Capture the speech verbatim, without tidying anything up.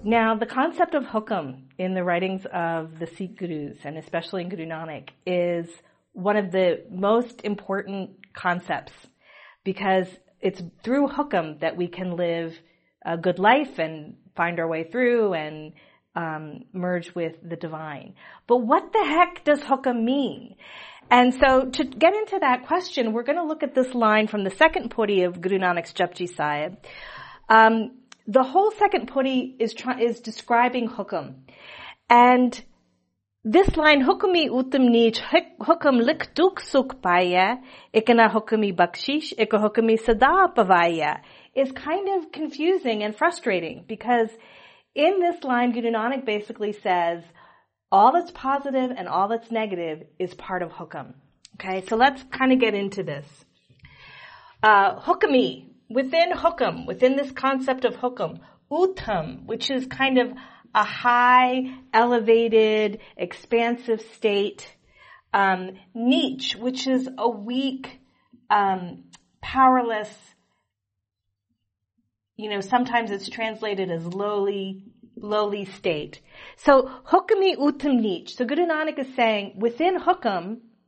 Now, the concept of hukam in the writings of the Sikh Gurus, and especially in Guru Nanak, is one of the most important concepts because it's through hukam that we can live a good life and find our way through and um, merge with the divine. But what the heck does hukam mean? And so to get into that question, we're going to look at this line from the second puri of Guru Nanak's Japji Sahib. Um, The whole second puri is try, is describing hukam. And this line, hukami utam neech, hukam lik duk sukh paya, ikana hukami bakshish, ikka hukami sada pavaya, is kind of confusing and frustrating because in this line, Guru Nanak basically says, all that's positive and all that's negative is part of hukam. Okay, so let's kind of get into this. Uh, hukami. Within hukam, within this concept of hukam, uttam, which is kind of a high, elevated, expansive state, um, neech, which is a weak, um, powerless, you know, sometimes it's translated as lowly, lowly state. So, hukami uttam neech. So Guru Nanak is saying, within hukam,